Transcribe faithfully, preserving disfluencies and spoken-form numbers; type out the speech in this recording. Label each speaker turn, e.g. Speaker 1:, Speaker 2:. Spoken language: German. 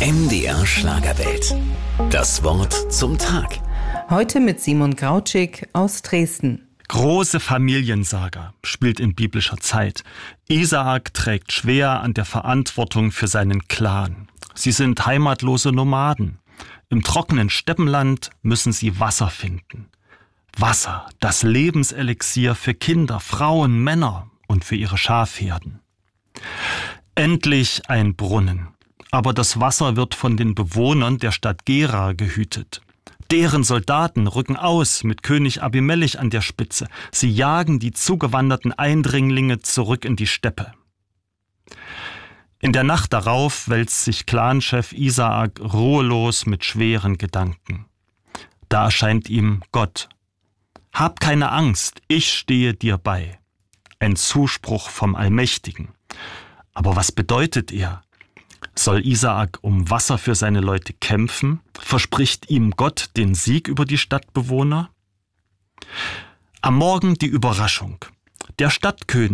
Speaker 1: M D R Schlagerwelt. Das Wort zum Tag.
Speaker 2: Heute mit Simon Grautschik aus Dresden.
Speaker 3: Große Familiensaga spielt in biblischer Zeit. Isaak trägt schwer an der Verantwortung für seinen Clan. Sie sind heimatlose Nomaden. Im trockenen Steppenland müssen sie Wasser finden. Wasser, das Lebenselixier für Kinder, Frauen, Männer und für ihre Schafherden. Endlich ein Brunnen. Aber das Wasser wird von den Bewohnern der Stadt Gera gehütet. Deren Soldaten rücken aus mit König Abimelech an der Spitze. Sie jagen die zugewanderten Eindringlinge zurück in die Steppe. In der Nacht darauf wälzt sich Clanchef Isaak ruhelos mit schweren Gedanken. Da erscheint ihm Gott. Hab keine Angst, ich stehe dir bei. Ein Zuspruch vom Allmächtigen. Aber was bedeutet er? Soll Isaak um Wasser für seine Leute kämpfen? Verspricht ihm Gott den Sieg über die Stadtbewohner? Am Morgen die Überraschung. Der Stadtkönig